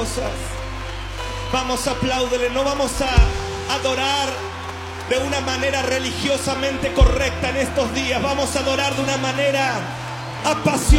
Vamos, apláudele. No vamos a adorar de una manera religiosamente correcta en estos días. Vamos a adorar de una manera apasionada.